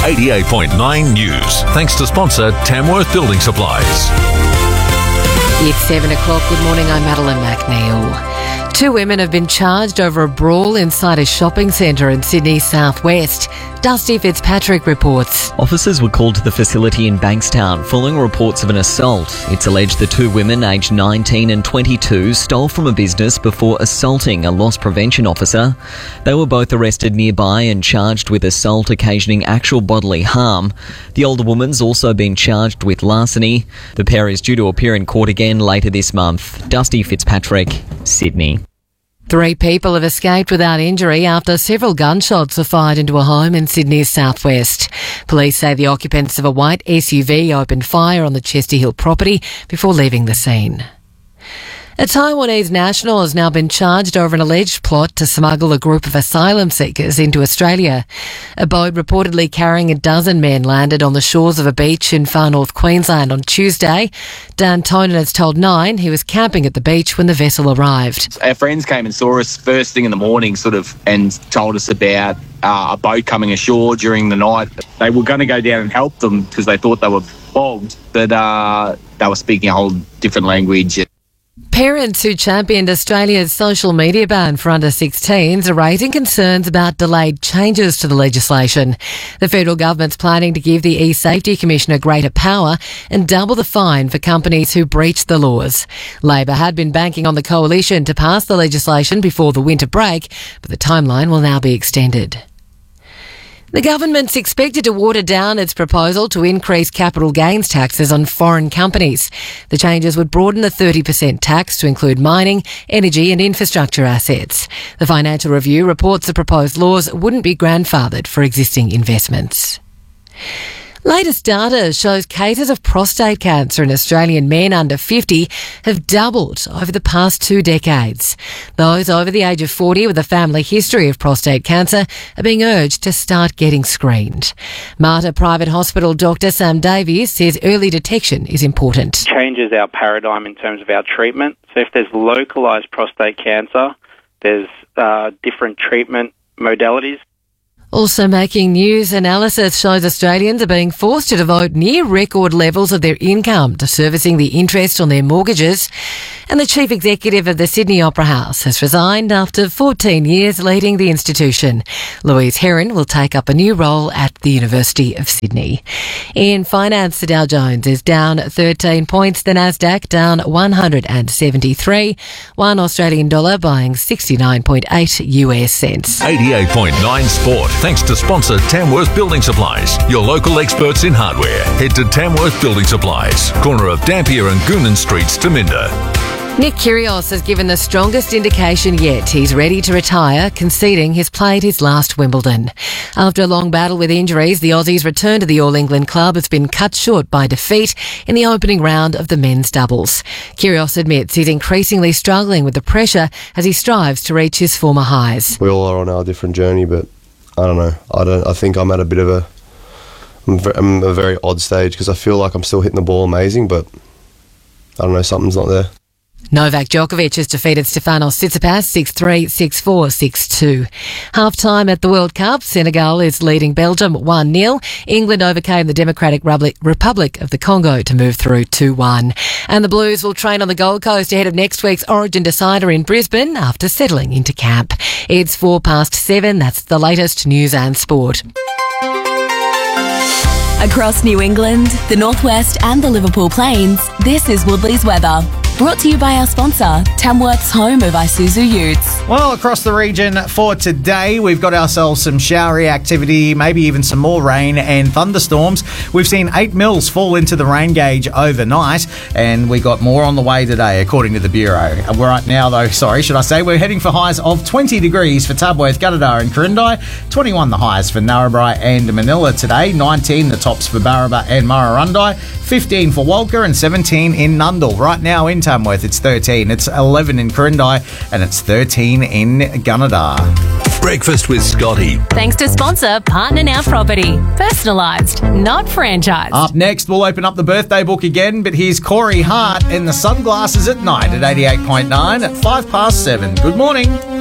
88.9 News. Thanks to sponsor Tamworth Building Supplies. It's 7 o'clock. Good morning, I'm Madeline McNeil. 2 women have been charged over a brawl inside a shopping centre in Sydney's southwest. Dusty Fitzpatrick reports. Officers were called to the facility in Bankstown following reports of an assault. It's alleged the 2 women, aged 19 and 22, stole from a business before assaulting a loss prevention officer. They were both arrested nearby and charged with assault occasioning actual bodily harm. The older woman's also been charged with larceny. The pair is due to appear in court again later this month. Dusty Fitzpatrick, Sydney. 3 people have escaped without injury after several gunshots were fired into a home in Sydney's southwest. Police say the occupants of a white SUV opened fire on the Chester Hill property before leaving the scene. A Taiwanese national has now been charged over an alleged plot to smuggle a group of asylum seekers into Australia. A boat reportedly carrying a dozen men landed on the shores of a beach in far north Queensland on Tuesday. Dan Tonin has told Nine he was camping at the beach when the vessel arrived. Our friends came and saw us first thing in the morning and told us about a boat coming ashore during the night. They were going to go down and help them because they thought they were bogged, but they were speaking a whole different language. Parents who championed Australia's social media ban for under 16s are raising concerns about delayed changes to the legislation. The federal government's planning to give the eSafety Commissioner greater power and double the fine for companies who breach the laws. Labor had been banking on the coalition to pass the legislation before the winter break, but the timeline will now be extended. The government's expected to water down its proposal to increase capital gains taxes on foreign companies. The changes would broaden the 30% tax to include mining, energy and infrastructure assets. The Financial Review reports the proposed laws wouldn't be grandfathered for existing investments. Latest data shows cases of prostate cancer in Australian men under 50 have doubled over the past 2 decades. Those over the age of 40 with a family history of prostate cancer are being urged to start getting screened. Mater Private Hospital Dr. Sam Davies says early detection is important. Changes our paradigm in terms of our treatment. So if there's localised prostate cancer, there's different treatment modalities. Also making news, analysis shows Australians are being forced to devote near record levels of their income to servicing the interest on their mortgages. And the chief executive of the Sydney Opera House has resigned after 14 years leading the institution. Louise Heron will take up a new role at the University of Sydney. In finance, the Dow Jones is down 13 points, the Nasdaq down 173, one Australian dollar buying 69.8 US cents. 88.9 Sport. Thanks to sponsor Tamworth Building Supplies, your local experts in hardware. Head to Tamworth Building Supplies, corner of Dampier and Goonan Streets, Taminda. Nick Kyrgios has given the strongest indication yet he's ready to retire, conceding he's played his last Wimbledon. After a long battle with injuries, the Aussie's return to the All England club has been cut short by defeat in the opening round of the men's doubles. Kyrgios admits he's increasingly struggling with the pressure as he strives to reach his former highs. We all are on our different journey, but I don't know. I think I'm at a bit of I'm a very odd stage because I feel like I'm still hitting the ball amazing, but I don't know, something's not there. Novak Djokovic has defeated Stefanos Tsitsipas 6-3, 6-4, 6-2. Half-time at the World Cup, Senegal is leading Belgium 1-0. England overcame the Democratic Republic of the Congo to move through 2-1. And the Blues will train on the Gold Coast ahead of next week's Origin decider in Brisbane after settling into camp. It's 7:04. That's the latest news and sport. Across New England, the Northwest and the Liverpool Plains, this is Woodley's weather. Brought to you by our sponsor, Tamworth's home of Isuzu Utes. Well, across the region for today, we've got ourselves some showery activity, maybe even some more rain and thunderstorms. We've seen 8 mils fall into the rain gauge overnight, and we got more on the way today, according to the Bureau. Right now, though, we're heading for highs of 20 degrees for Tubworth, Gunnedah and Corindai, 21 the highs for Narrabri and Manila today, 19 the tops for Barraba and Murrurundi, 15 for Walker and 17 in Nundle. Right now in Tamworth, it's 13, it's 11 in Corindai and it's 13 in Gunnedah. Breakfast with Scotty. Thanks to sponsor Partner Now Property. Personalised, not franchised. Up next, we'll open up the birthday book again, but here's Corey Hart and the Sunglasses at Night at 88.9 at 7:05. Good morning.